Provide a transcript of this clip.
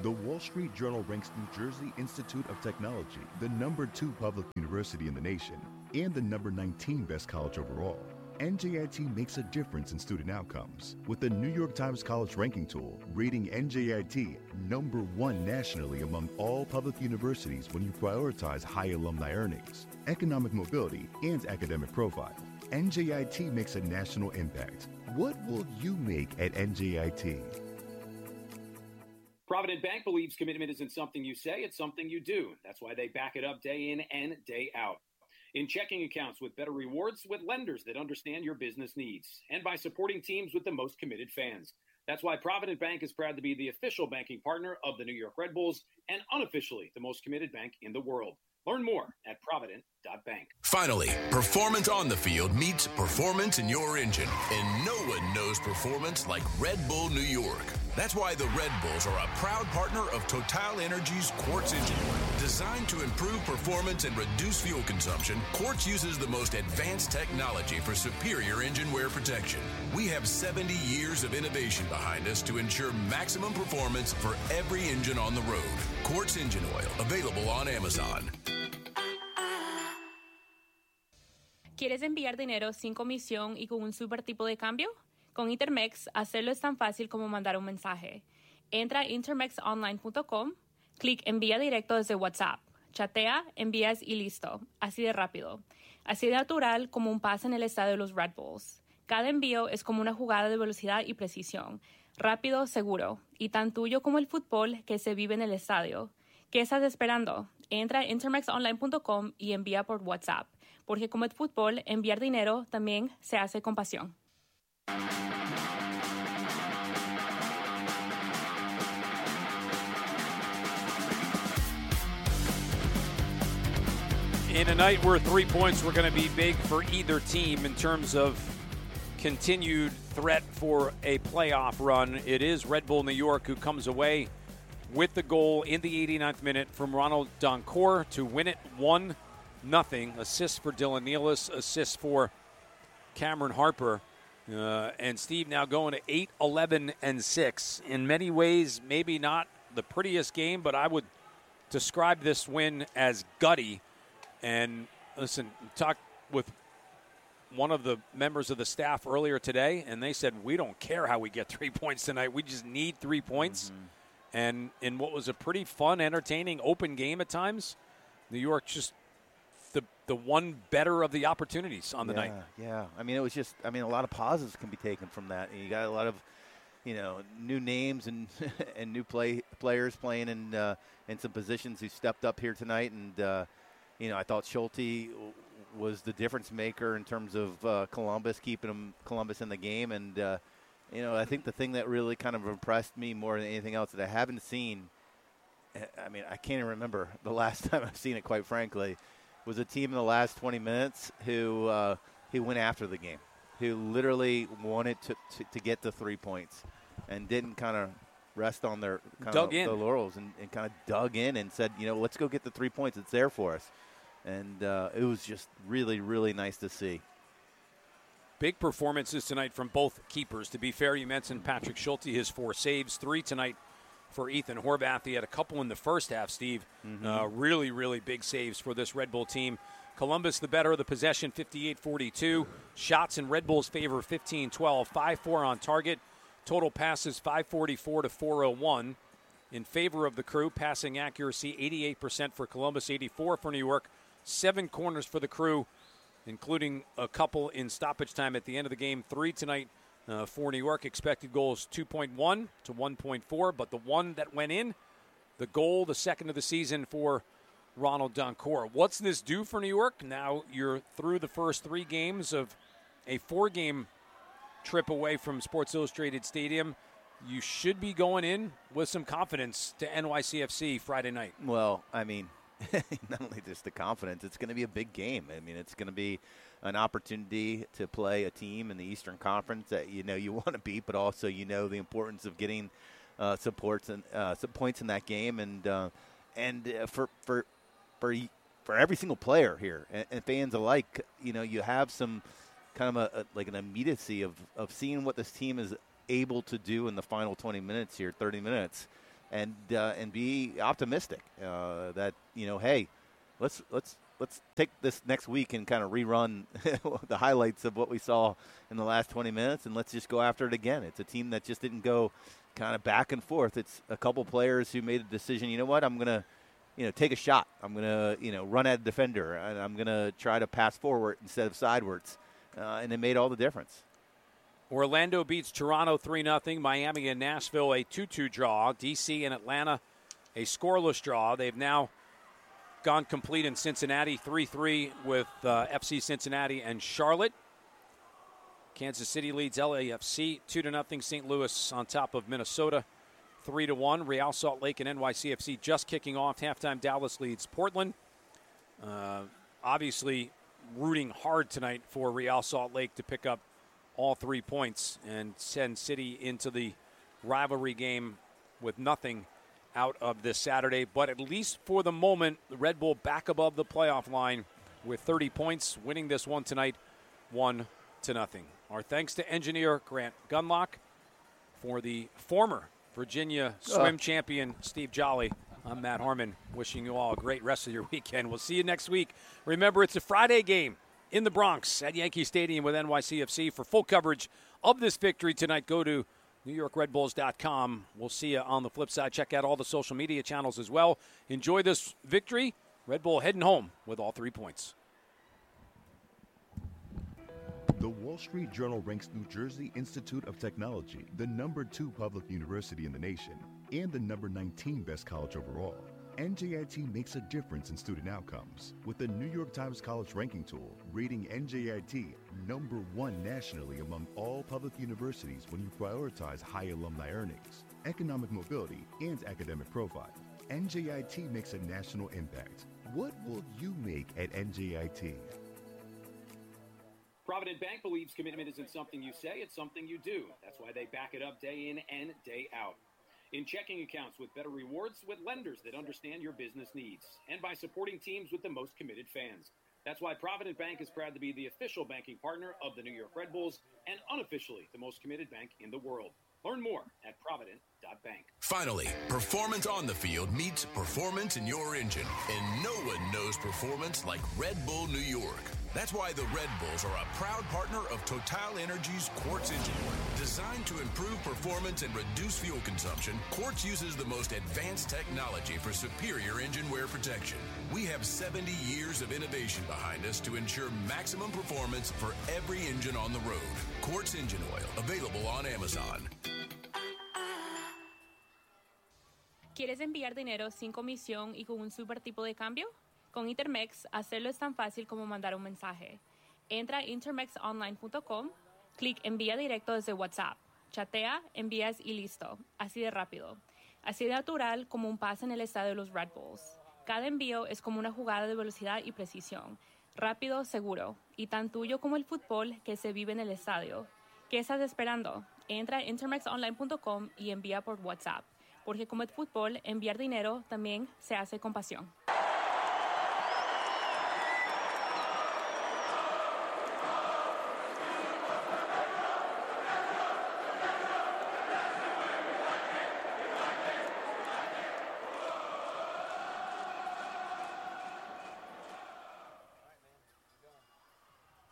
The Wall Street Journal ranks New Jersey Institute of Technology the #2 public university in the nation and the #19 best college overall. NJIT makes a difference in student outcomes with the New York Times College Ranking Tool rating NJIT #1 nationally among all public universities when you prioritize high alumni earnings, economic mobility, and academic profile. NJIT makes a national impact. What will you make at NJIT? Provident Bank believes commitment isn't something you say, it's something you do. That's why they back it up day in and day out. In checking accounts with better rewards with lenders that understand your business needs, and by supporting teams with the most committed fans. That's why Provident Bank is proud to be the official banking partner of the New York Red Bulls and unofficially the most committed bank in the world. Learn more at provident.bank. Finally, performance on the field meets performance in your engine. And no one knows performance like Red Bull New York. That's why the Red Bulls are a proud partner of Total Energy's Quartz engine oil. Designed to improve performance and reduce fuel consumption, Quartz uses the most advanced technology for superior engine wear protection. We have 70 years of innovation behind us to ensure maximum performance for every engine on the road. Quartz engine oil, available on Amazon. ¿Quieres enviar dinero sin comisión y con un super tipo de cambio? Con Intermex, hacerlo es tan fácil como mandar un mensaje. Entra a intermexonline.com, clic envía directo desde WhatsApp, chatea, envías y listo. Así de rápido. Así de natural como un pase en el estadio de los Red Bulls. Cada envío es como una jugada de velocidad y precisión. Rápido, seguro. Y tan tuyo como el fútbol que se vive en el estadio. ¿Qué estás esperando? Entra a intermexonline.com y envía por WhatsApp. Porque como el fútbol, enviar dinero también se hace con pasión. In a night where 3 points were going to be big for either team in terms of continued threat for a playoff run, it is Red Bull New York who comes away with the goal in the 89th minute from Ronald Doncourt to win it 1-0. Assist for Dylan Nealis, assist for Cameron Harper. And Steve now going to 8-11-6. In many ways, maybe not the prettiest game, but I would describe this win as gutty. And listen, talked with one of the members of the staff earlier today, and they said, we don't care how we get 3 points tonight. We just need 3 points. Mm-hmm. And in what was a pretty fun, entertaining, open game at times, New York just the one better of the opportunities on the night. Yeah. I mean, it was just, a lot of positives can be taken from that. And you got a lot of, new names and and new players playing in some positions who stepped up here tonight. And, I thought Schulte was the difference maker in terms of Columbus, keeping Columbus in the game. And, I think the thing that really kind of impressed me more than anything else that I haven't seen, I can't even remember the last time I've seen it, quite frankly, was a team in the last 20 minutes who went after the game, who literally wanted to get the 3 points and didn't kind of rest on their the laurels and kind of dug in and said, let's go get the 3 points. It's there for us. And it was just really, really nice to see. Big performances tonight from both keepers. To be fair, you mentioned Patrick Schulte, his 4 saves, 3 tonight for Ethan Horvath. He had a couple in the first half, Steve. Mm-hmm. Really, really big saves for this Red Bull team. Columbus, the better of the possession, 58-42. Shots in Red Bull's favor, 15-12. 5-4 on target. Total passes, 544 to 401. In favor of the Crew, passing accuracy, 88% for Columbus, 84 for New York. 7 corners for the Crew, including a couple in stoppage time at the end of the game. 3 tonight for New York. Expected goals 2.1 to 1.4, but the one that went in, the goal, the second of the season for Ronald Doncourt. What's this do for New York? Now you're through the first 3 games of a 4-game trip away from Sports Illustrated Stadium. You should be going in with some confidence to NYCFC Friday night. Well, not only just the confidence, it's going to be a big game. It's going to be an opportunity to play a team in the Eastern Conference that you want to beat, but also the importance of getting some points in that game, and for every single player here and fans alike, you have some kind of an immediacy of seeing what this team is able to do in the final 20 minutes here, 30 minutes. and be optimistic that, hey, let's take this next week and kind of rerun the highlights of what we saw in the last 20 minutes, and let's just go after it again. It's a team that just didn't go kind of back and forth. It's a couple players who made a decision, you know what, I'm going to take a shot. I'm going to run at a defender, and I'm going to try to pass forward instead of sidewards, and it made all the difference. Orlando beats Toronto 3-0. Miami and Nashville a 2-2 draw. D.C. and Atlanta a scoreless draw. They've now gone complete in Cincinnati, 3-3 with FC Cincinnati and Charlotte. Kansas City leads LAFC 2-0. St. Louis on top of Minnesota 3-1. Real Salt Lake and NYCFC just kicking off. Halftime, Dallas leads Portland. Obviously rooting hard tonight for Real Salt Lake to pick up all 3 points and send City into the rivalry game with nothing out of this Saturday. But at least for the moment, the Red Bull back above the playoff line with 30 points, winning this one tonight 1-0. Our thanks to engineer Grant Gunlock. For the former Virginia swim champion Steve Jolly, I'm Matt Harmon, wishing you all a great rest of your weekend. We'll see you next week. Remember, it's a Friday game in the Bronx at Yankee Stadium with NYCFC. For full coverage of this victory tonight, go to NewYorkRedBulls.com. We'll see you on the flip side. Check out all the social media channels as well. Enjoy this victory. Red Bull heading home with all 3 points. The Wall Street Journal ranks New Jersey Institute of Technology the #2 public university in the nation and the #19 best college overall. NJIT makes a difference in student outcomes with the New York Times College Ranking Tool rating NJIT #1 nationally among all public universities when you prioritize high alumni earnings, economic mobility, and academic profile. NJIT makes a national impact. What will you make at NJIT? Provident Bank believes commitment isn't something you say, it's something you do. That's why they back it up day in and day out. In checking accounts with better rewards with lenders that understand your business needs, and by supporting teams with the most committed fans. That's why Provident Bank is proud to be the official banking partner of the New York Red Bulls and unofficially the most committed bank in the world. Learn more at Provident.bank. Finally, performance on the field meets performance in your engine. And no one knows performance like Red Bull New York. That's why the Red Bulls are a proud partner of Total Energy's Quartz engine oil. Designed to improve performance and reduce fuel consumption, Quartz uses the most advanced technology for superior engine wear protection. We have 70 years of innovation behind us to ensure maximum performance for every engine on the road. Quartz engine oil, available on Amazon. ¿Quieres enviar dinero sin comisión y con un super tipo de cambio? Con Intermex, hacerlo es tan fácil como mandar un mensaje. Entra a intermexonline.com, clic envía directo desde WhatsApp. Chatea, envías y listo. Así de rápido. Así de natural como un pase en el estadio de los Red Bulls. Cada envío es como una jugada de velocidad y precisión. Rápido, seguro. Y tan tuyo como el fútbol que se vive en el estadio. ¿Qué estás esperando? Entra a intermexonline.com y envía por WhatsApp. Porque como el fútbol, enviar dinero también se hace con pasión.